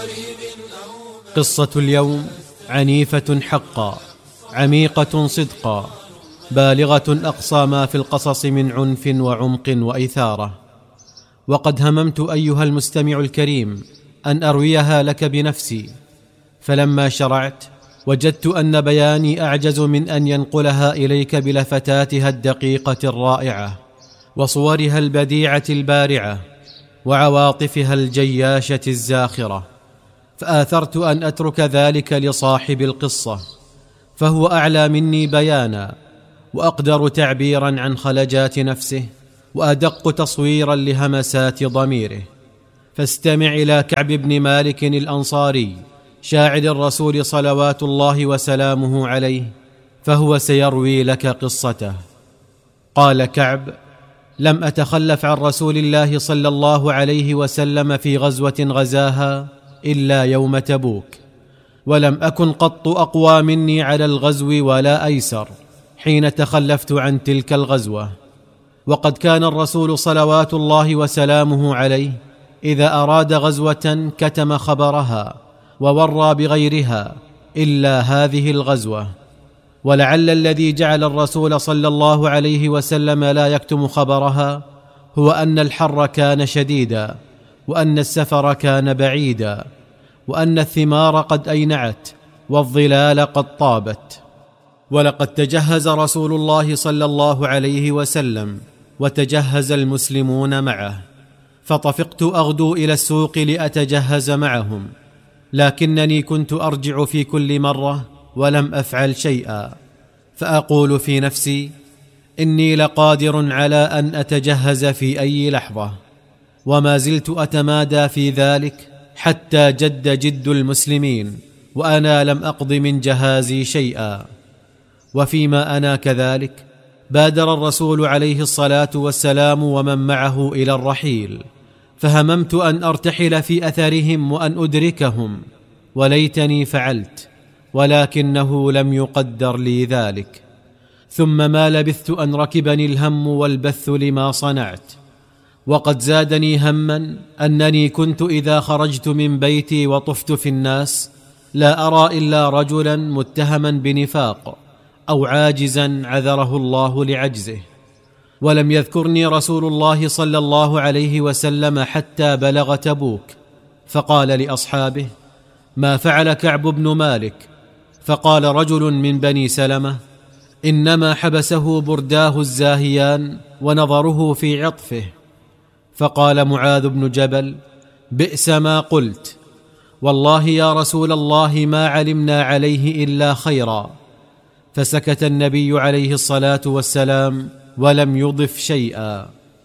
قصة اليوم عنيفة حقا، عميقة صدقا، بالغة أقصى ما في القصص من عنف وعمق وإثارة. وقد هممت أيها المستمع الكريم أن أرويها لك بنفسي، فلما شرعت وجدت أن بياني أعجز من أن ينقلها إليك بلفتاتها الدقيقة الرائعة وصورها البديعة البارعة وعواطفها الجياشة الزاخرة، فآثرت أن أترك ذلك لصاحب القصة، فهو أعلى مني بيانا وأقدر تعبيرا عن خلجات نفسه وأدق تصويرا لهمسات ضميره. فاستمع إلى كعب بن مالك الأنصاري شاعر الرسول صلوات الله وسلامه عليه، فهو سيروي لك قصته. قال كعب: لم أتخلف عن رسول الله صلى الله عليه وسلم في غزوة غزاها إلا يوم تبوك، ولم أكن قط أقوى مني على الغزو ولا أيسر حين تخلفت عن تلك الغزوة. وقد كان الرسول صلوات الله وسلامه عليه إذا أراد غزوة كتم خبرها وورى بغيرها إلا هذه الغزوة. ولعل الذي جعل الرسول صلى الله عليه وسلم لا يكتم خبرها هو أن الحر كان شديدا، وأن السفر كان بعيدا، وأن الثمار قد أينعت والظلال قد طابت. ولقد تجهز رسول الله صلى الله عليه وسلم وتجهز المسلمون معه، فطفقت أغدو إلى السوق لأتجهز معهم، لكنني كنت أرجع في كل مرة ولم أفعل شيئا، فأقول في نفسي: إني لقادر على أن أتجهز في أي لحظة. وما زلت أتمادى في ذلك حتى جد المسلمين وأنا لم أقض من جهازي شيئا. وفيما أنا كذلك بادر الرسول عليه الصلاة والسلام ومن معه إلى الرحيل، فهممت أن أرتحل في أثرهم وأن أدركهم، وليتني فعلت، ولكنه لم يقدر لي ذلك. ثم ما لبثت أن ركبني الهم والبث لما صنعت. وقد زادني هما أنني كنت إذا خرجت من بيتي وطفت في الناس لا أرى إلا رجلا متهما بنفاق أو عاجزا عذره الله لعجزه. ولم يذكرني رسول الله صلى الله عليه وسلم حتى بلغ تبوك، فقال لأصحابه: ما فعل كعب بن مالك؟ فقال رجل من بني سلمة: إنما حبسه برداه الزاهيان ونظره في عطفه. فقال معاذ بن جبل: بئس ما قلت، والله يا رسول الله ما علمنا عليه إلا خيرا. فسكت النبي عليه الصلاة والسلام ولم يضف شيئا.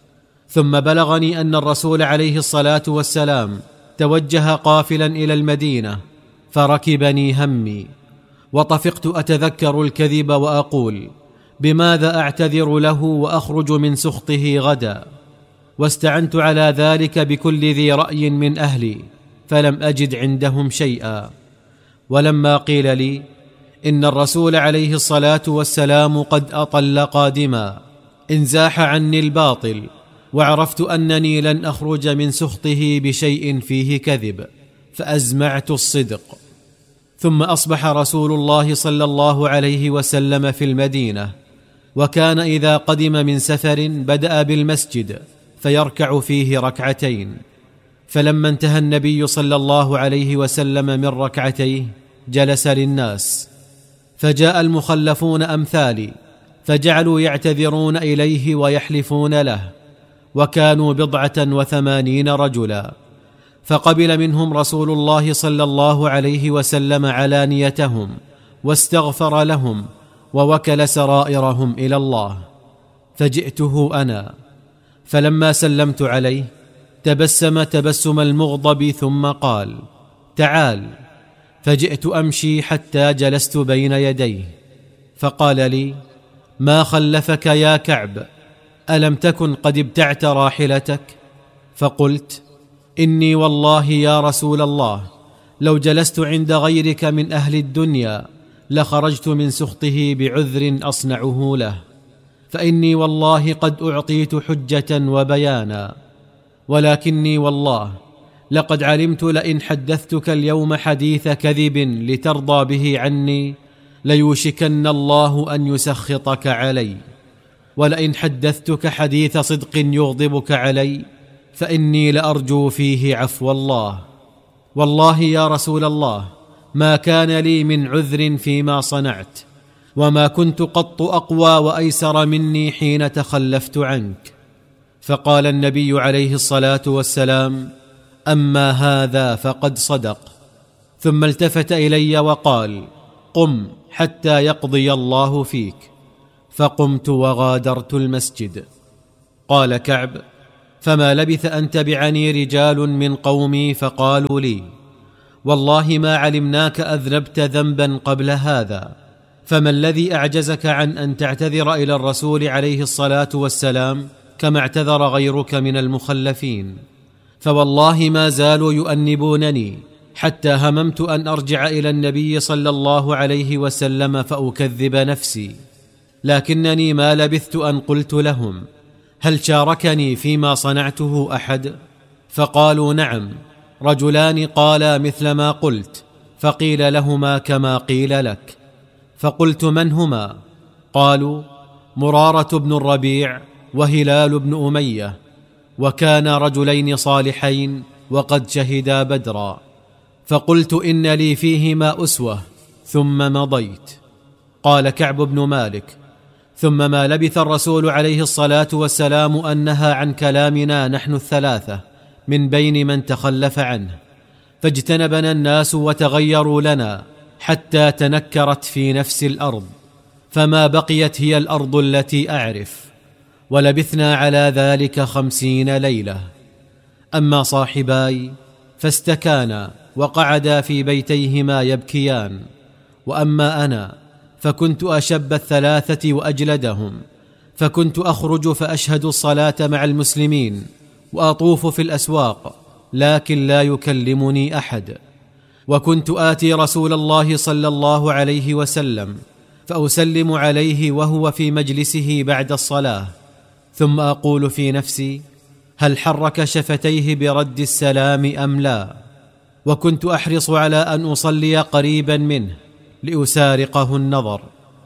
ثم بلغني أن الرسول عليه الصلاة والسلام توجه قافلا إلى المدينة، فركبني همي، وطفقت أتذكر الكذب وأقول: بماذا أعتذر له وأخرج من سخطه غدا؟ واستعنت على ذلك بكل ذي رأي من أهلي، فلم أجد عندهم شيئا. ولما قيل لي إن الرسول عليه الصلاة والسلام قد أطل قادما، انزاح عني الباطل، وعرفت أنني لن أخرج من سخطه بشيء فيه كذب، فأزمعت الصدق. ثم أصبح رسول الله صلى الله عليه وسلم في المدينة، وكان إذا قدم من سفر بدأ بالمسجد فيركع فيه ركعتين. فلما انتهى النبي صلى الله عليه وسلم من ركعتيه جلس للناس، فجاء المخلفون أمثالي فجعلوا يعتذرون إليه ويحلفون له، وكانوا 87 رجلا. فقبل منهم رسول الله صلى الله عليه وسلم علانيتهم واستغفر لهم ووكل سرائرهم إلى الله. فجئته أنا، فلما سلمت عليه تبسم تبسم المغضب ثم قال: تعال. فجئت أمشي حتى جلست بين يديه، فقال لي: ما خلفك يا كعب؟ ألم تكن قد ابتعت راحلتك؟ فقلت: إني والله يا رسول الله لو جلست عند غيرك من أهل الدنيا لخرجت من سخطه بعذر أصنعه له، فإني والله قد أعطيت حجة وبيانا، ولكني والله لقد علمت لئن حدثتك اليوم حديث كذب لترضى به عني ليوشكن الله أن يسخطك علي، ولئن حدثتك حديث صدق يغضبك علي فإني لأرجو فيه عفو الله. والله يا رسول الله ما كان لي من عذر فيما صنعت، وما كنت قط أقوى وأيسر مني حين تخلفت عنك. فقال النبي عليه الصلاة والسلام: أما هذا فقد صدق. ثم التفت إلي وقال: قم حتى يقضي الله فيك. فقمت وغادرت المسجد. قال كعب: فما لبث أن تبعني رجال من قومي فقالوا لي: والله ما علمناك أذنبت ذنبا قبل هذا، فما الذي أعجزك عن أن تعتذر إلى الرسول عليه الصلاة والسلام كما اعتذر غيرك من المخلفين؟ فوالله ما زالوا يؤنبونني حتى هممت أن أرجع إلى النبي صلى الله عليه وسلم فأكذب نفسي، لكنني ما لبثت أن قلت لهم: هل شاركني فيما صنعته أحد؟ فقالوا: نعم، رجلان قالا مثل ما قلت، فقيل لهما كما قيل لك. فقلت: من هما؟ قالوا: مرارة بن الربيع وهلال بن أمية، وكانا رجلين صالحين وقد شهدا بدرا. فقلت: إن لي فيهما أسوة، ثم مضيت. قال كعب بن مالك: ثم ما لبث الرسول عليه الصلاة والسلام أن نهى عن كلامنا نحن الثلاثة من بين من تخلف عنه، فاجتنبنا الناس وتغيروا لنا حتى تنكرت في نفس الأرض، فما بقيت هي الأرض التي أعرف، ولبثنا على ذلك 50 ليلة. أما صاحباي فاستكانا وقعدا في بيتيهما يبكيان، وأما أنا فكنت أشب الثلاثة وأجلدهم، فكنت أخرج فأشهد الصلاة مع المسلمين وأطوف في الأسواق، لكن لا يكلمني أحد. وكنت آتي رسول الله صلى الله عليه وسلم فأسلم عليه وهو في مجلسه بعد الصلاة، ثم أقول في نفسي: هل حرك شفتيه برد السلام أم لا؟ وكنت أحرص على أن أصلي قريبا منه لأسارقه النظر،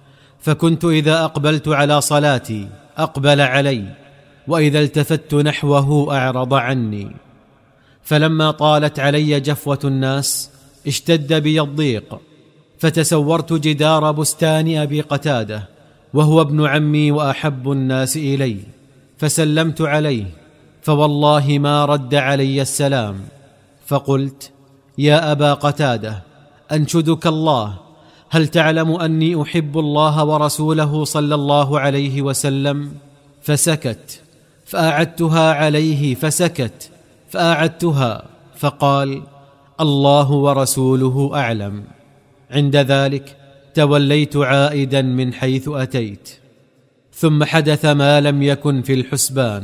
فكنت إذا أقبلت على صلاتي أقبل علي، وإذا التفت نحوه أعرض عني. فلما طالت علي جفوة الناس اشتد بي الضيق، فتسورت جدار بستان أبي قتادة، وهو ابن عمي وأحب الناس إلي، فسلمت عليه، فوالله ما رد علي السلام. فقلت: يا أبا قتادة، أنشدك الله، هل تعلم أني أحب الله ورسوله صلى الله عليه وسلم؟ فسكت، فأعدتها عليه، فسكت، فأعدتها، فقال: الله ورسوله أعلم. عند ذلك توليت عائدا من حيث أتيت. ثم حدث ما لم يكن في الحسبان،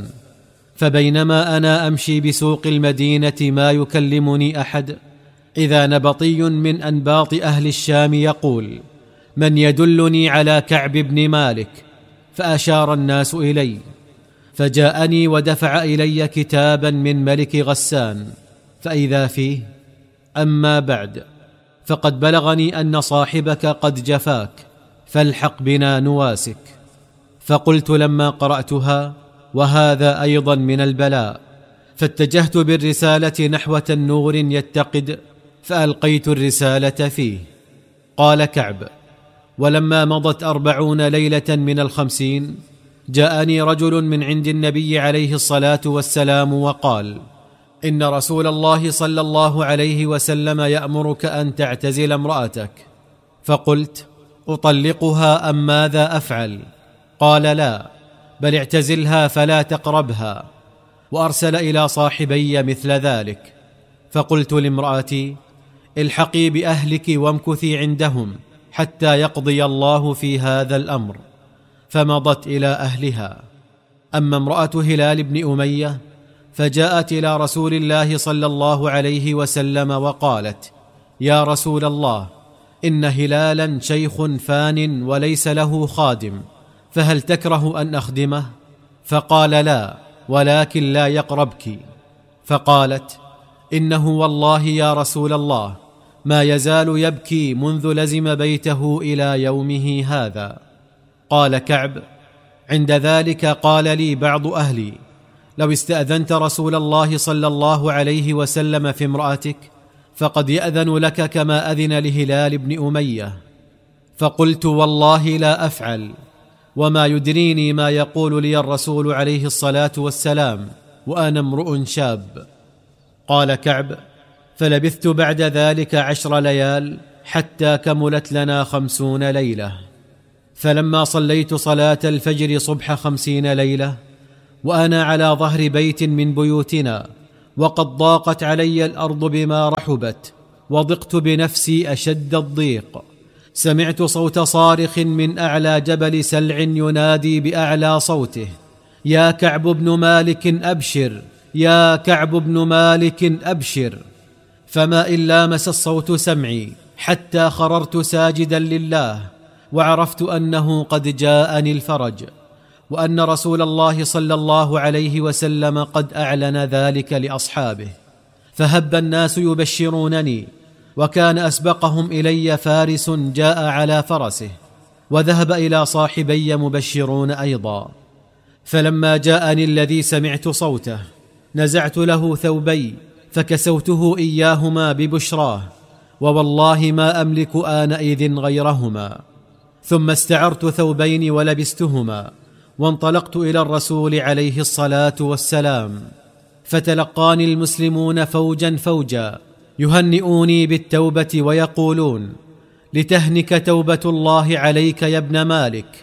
فبينما أنا أمشي بسوق المدينة ما يكلمني أحد، إذا نبطي من أنباط أهل الشام يقول: من يدلني على كعب بن مالك؟ فأشار الناس إلي، فجاءني ودفع إلي كتابا من ملك غسان، فإذا فيه: أما بعد، فقد بلغني أن صاحبك قد جفاك، فالحق بنا نواسك. فقلت لما قرأتها: وهذا أيضا من البلاء، فاتجهت بالرسالة نحو تنور يتقد، فألقيت الرسالة فيه. قال كعب: ولما مضت 40 ليلة من 50 جاءني رجل من عند النبي عليه الصلاة والسلام وقال: إن رسول الله صلى الله عليه وسلم يأمرك أن تعتزل امرأتك. فقلت: أطلقها أم ماذا أفعل؟ قال: لا، بل اعتزلها فلا تقربها. وأرسل إلى صاحبي مثل ذلك. فقلت لامرأتي: الحقي بأهلك وامكثي عندهم حتى يقضي الله في هذا الأمر، فمضت إلى أهلها. أما امرأة هلال بن أمية فجاءت إلى رسول الله صلى الله عليه وسلم وقالت: يا رسول الله، إن هلالا شيخ فان وليس له خادم، فهل تكره أن أخدمه؟ فقال: لا، ولكن لا يقربك. فقالت: إنه والله يا رسول الله ما يزال يبكي منذ لزم بيته إلى يومه هذا. قال كعب: عند ذلك قال لي بعض أهلي: لو استأذنت رسول الله صلى الله عليه وسلم في امرأتك فقد يأذن لك كما أذن لهلال بن أمية. فقلت: والله لا أفعل، وما يدريني ما يقول لي الرسول عليه الصلاة والسلام وأنا امرؤ شاب. قال كعب: فلبثت بعد ذلك 10 ليال حتى كملت لنا 50 ليلة. فلما صليت صلاة الفجر صبح 50 ليلة وأنا على ظهر بيت من بيوتنا وقد ضاقت علي الأرض بما رحبت وضقت بنفسي أشد الضيق، سمعت صوت صارخ من أعلى جبل سلع ينادي بأعلى صوته: يا كعب بن مالك أبشر، يا كعب بن مالك أبشر. فما إن لامس الصوت سمعي حتى خررت ساجدا لله، وعرفت أنه قد جاءني الفرج، وأن رسول الله صلى الله عليه وسلم قد أعلن ذلك لأصحابه. فهب الناس يبشرونني، وكان أسبقهم إلي فارس جاء على فرسه، وذهب إلى صاحبي مبشرون أيضا. فلما جاءني الذي سمعت صوته نزعت له ثوبي فكسوته إياهما ببشراه، ووالله ما أملك آنئذ غيرهما. ثم استعرت ثوبين ولبستهما وانطلقت إلى الرسول عليه الصلاة والسلام، فتلقاني المسلمون فوجا فوجا يهنئوني بالتوبة ويقولون: لتهنك توبة الله عليك يا ابن مالك.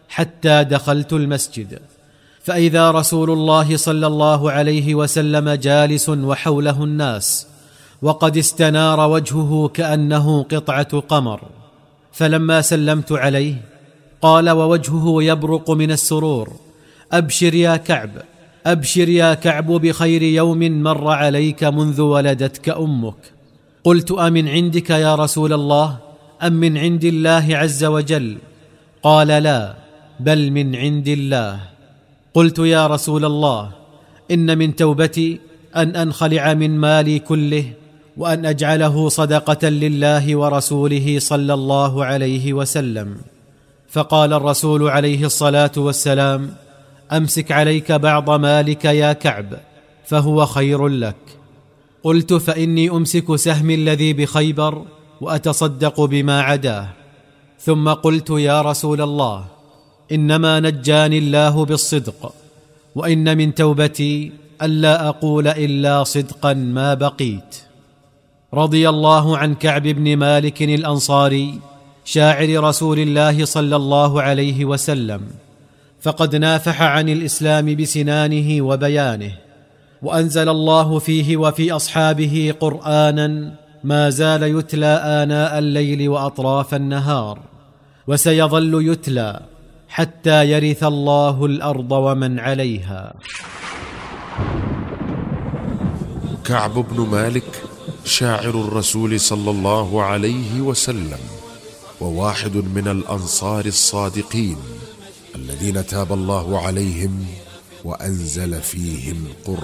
حتى دخلت المسجد فإذا رسول الله صلى الله عليه وسلم جالس وحوله الناس، وقد استنار وجهه كأنه قطعة قمر. فلما سلمت عليه قال ووجهه يبرق من السرور: أبشر يا كعب، أبشر يا كعب بخير يوم مر عليك منذ ولدتك أمك. قلت: أمن عندك يا رسول الله أم من عند الله عز وجل؟ قال: لا، بل من عند الله. قلت: يا رسول الله، إن من توبتي أن أنخلع من مالي كله وأن أجعله صدقة لله ورسوله صلى الله عليه وسلم. فقال الرسول عليه الصلاة والسلام: أمسك عليك بعض مالك يا كعب فهو خير لك. قلت: فإني أمسك سهمي الذي بخيبر وأتصدق بما عداه. ثم قلت: يا رسول الله، إنما نجاني الله بالصدق، وإن من توبتي ألا أقول إلا صدقا ما بقيت. رضي الله عن كعب بن مالك الأنصاري شاعر رسول الله صلى الله عليه وسلم، فقد نافح عن الإسلام بسنانه وبيانه، وأنزل الله فيه وفي أصحابه قرآنا ما زال يتلى آناء الليل وأطراف النهار، وسيظل يتلى حتى يرث الله الأرض ومن عليها. كعب بن مالك شاعر الرسول صلى الله عليه وسلم، وواحد من الأنصار الصادقين الذين تاب الله عليهم وأنزل فيهم قرآن.